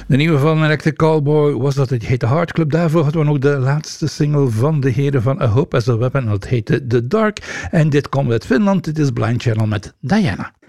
De nieuwe van Electric Callboy was dat, het heette Heart Club. Daarvoor hadden we nog de laatste single van de heren van A Hope As A Weapon. Dat heette The Dark. En dit komt uit Finland. Dit is Blind Channel met Diana.